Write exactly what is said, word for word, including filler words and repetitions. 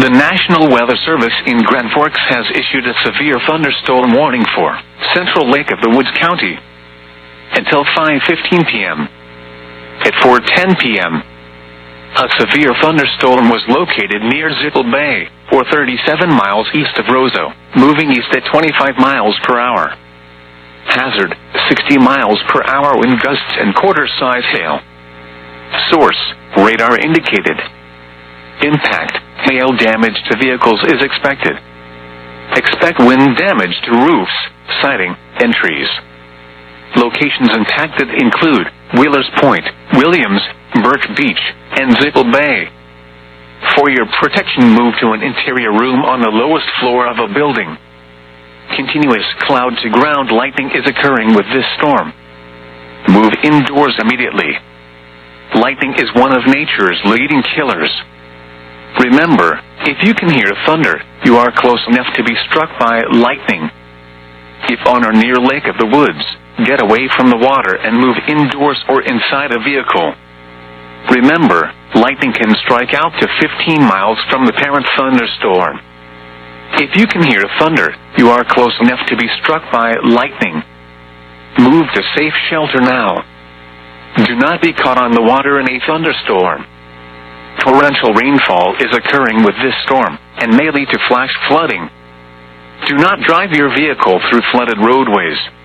The National Weather Service in Grand Forks has issued a severe thunderstorm warning for Central Lake of the Woods County until five fifteen p m At four ten p m, a severe thunderstorm was located near Zippel Bay, or thirty-seven miles east of Roseau, moving east at twenty-five miles per hour. Hazard, sixty miles per hour wind gusts and quarter-size hail. Source, radar indicated. Impact, hail damage to vehicles is expected. Expect wind damage to roofs, siding, and trees. Locations impacted include Wheelers Point, Williams, Birch Beach, and Zippel Bay. For your protection, move to an interior room on the lowest floor of a building. Continuous cloud-to-ground lightning is occurring with this storm. Move indoors immediately. Lightning is one of nature's leading killers. Remember, if you can hear thunder, you are close enough to be struck by lightning. If on or near Lake of the Woods, get away from the water and move indoors or inside a vehicle. Remember, lightning can strike out to fifteen miles from the parent thunderstorm. If you can hear thunder, you are close enough to be struck by lightning. Move to safe shelter now. Do not be caught on the water in a thunderstorm. Torrential rainfall is occurring with this storm and may lead to flash flooding. Do not drive your vehicle through flooded roadways.